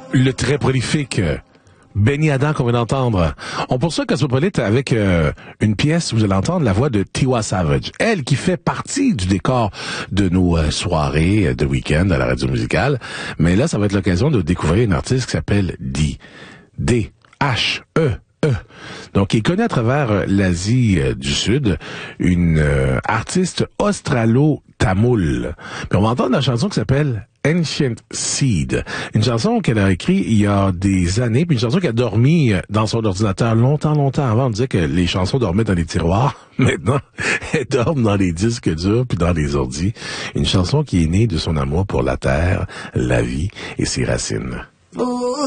le très prolifique Benny Adam qu'on vient d'entendre. On poursuit Cosmopolite avec une pièce où vous allez entendre la voix de Tiwa Savage. Elle qui fait partie du décor de nos soirées de week-end à la radio musicale. Mais là, ça va être l'occasion de découvrir une artiste qui s'appelle Dee. D-H-E. Donc, il est connu à travers l'Asie du Sud, une artiste australo-tamoule. Puis on va entendre la chanson qui s'appelle Ancient Seed, une chanson qu'elle a écrite il y a des années, puis une chanson qui a dormi dans son ordinateur longtemps avant. On disait que les chansons dormaient dans les tiroirs. Maintenant, elles dorment dans les disques durs puis dans les ordis. Une chanson qui est née de son amour pour la terre, la vie et ses racines.